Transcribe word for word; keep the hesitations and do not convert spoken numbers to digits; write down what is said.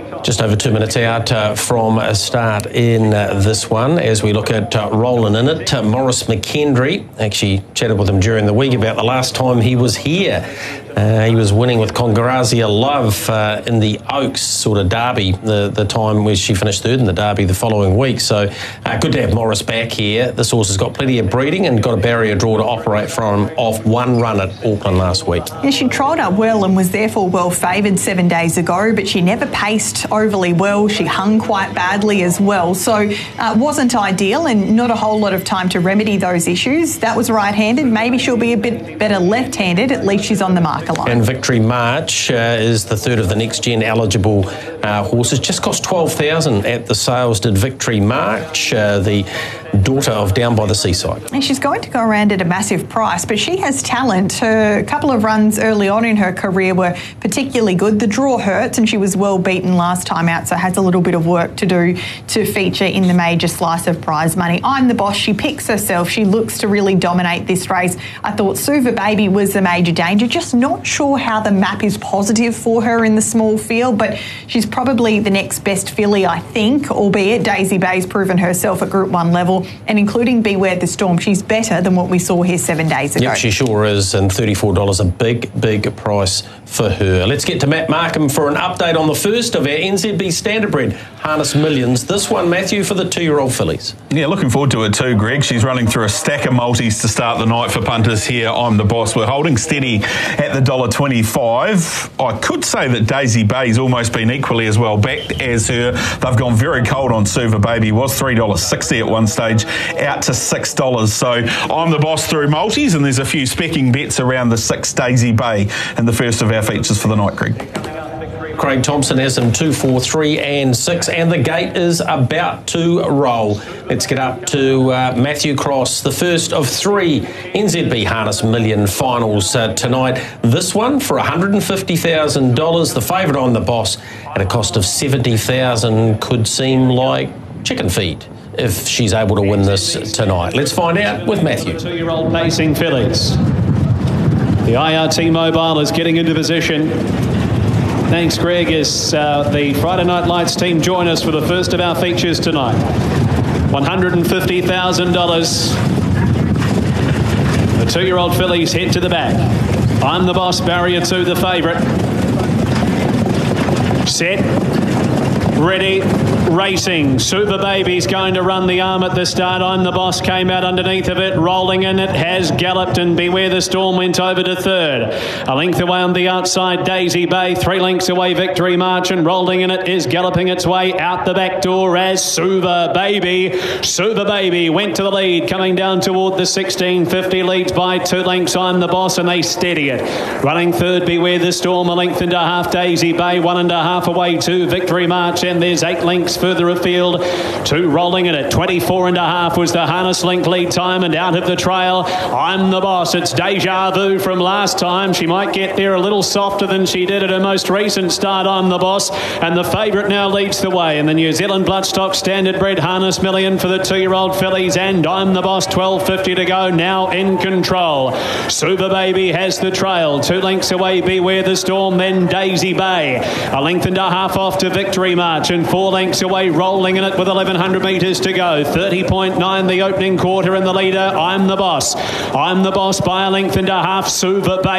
Just over two minutes out uh, from a start in uh, this one as we look at uh, rolling in it. Uh, Maurice McKendry, actually chatted with him during the week about the last time he was here. Uh, he was winning with Congrazia Love uh, in the Oaks sort of derby, the, the time where she finished third in the derby the following week. So uh, good to have Maurice back here. This horse has got plenty of breeding and got a barrier draw to operate from off one run at Auckland last week. Yeah, she trialled up well and was therefore well favoured seven days ago, but she never paced overly well. She hung quite badly as well. So uh, wasn't ideal and not a whole lot of time to remedy those issues. That was right-handed. Maybe she'll be a bit better left-handed. At least she's on the marker line. And Victory March uh, is the third of the next-gen eligible uh, horses. Just cost twelve thousand dollars at the sales, did Victory March, uh, the daughter of Down by the Seaside. And she's going to go around at a massive price, but she has talent. Her couple of runs early on in her career were particularly good. The draw hurts and she was well beaten last time out, so has a little bit of work to do to feature in the major slice of prize money. I'm the Boss. She picks herself. She looks to really dominate this race. I thought Suva Baby was the major danger. Just not sure how the map is positive for her in the small field, but she's probably the next best filly, I think, albeit Daisy Bay's proven herself at Group one level, and including Beware the Storm, she's better than what we saw here seven days ago. Yep, she sure is, and thirty-four dollars, a big, big price for her. Let's get to Matt Markham for an update on the first of our N Z B Standardbred Harness Millions. This one, Matthew, for the two-year-old fillies. Yeah, looking forward to it too, Greg. She's running through a stack of multis to start the night for punters here. I'm the Boss. We're holding steady at the one dollar twenty-five. I could say that Daisy Bay's almost been equally as well backed as her. They've gone very cold on Suva Baby. Was three dollars sixty at one stage, out to six dollars. So I'm the Boss through multis, and there's a few specking bets around the six Daisy Bay and the first of our features for the night, Greg. Craig Thompson has them two, four, three and six, and the gate is about to roll. Let's get up to uh, Matthew Cross, the first of three N Z B Harness Million finals uh, tonight. This one for one hundred fifty thousand dollars, the favourite on the Boss at a cost of seventy thousand dollars. Could seem like chicken feed if she's able to win this tonight. Let's find out with Matthew. Two-year-old pacing fillies. The I R T Mobile is getting into position. Thanks, Greg, as uh, the Friday Night Lights team join us for the first of our features tonight. one hundred fifty thousand dollars. The two-year-old fillies head to the back. I'm the Boss, barrier two, the favourite. Set. Ready. Racing. Suva Baby's going to run the arm at the start. I'm the Boss came out underneath of it. Rolling in, it has galloped, and Beware the Storm went over to third. A length away on the outside, Daisy Bay. Three lengths away, Victory March, and rolling in it is galloping its way out the back door as Suva Baby. Suva Baby went to the lead, coming down toward the sixteen fifty, leads by two lengths. I'm the Boss, and they steady it. Running third, Beware the Storm. A length and a half, Daisy Bay. One and a half away to Victory March, and there's eight lengths further afield. Two rolling in it. twenty-four and a half was the harness link lead time, and out of the trail, I'm the Boss. It's Deja Vu from last time. She might get there a little softer than she did at her most recent start. I'm the Boss, and the favourite now leads the way in the New Zealand Bloodstock Standardbred Harness Million for the two-year-old fillies, and I'm the Boss, twelve fifty to go, now in control. Suva Baby has the trail. Two lengths away, Beware the Storm, then Daisy Bay. A length and a half off to Victory March, and four lengths away, rolling in it with eleven hundred metres to go. thirty point nine the opening quarter, and the leader, I'm the Boss. I'm the Boss by a length and a half, Suva Bay.